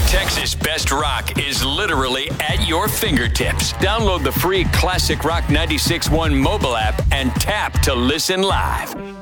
Texas Best Rock is literally at your fingertips. Download the free Classic Rock 96.1 mobile app and tap to listen live.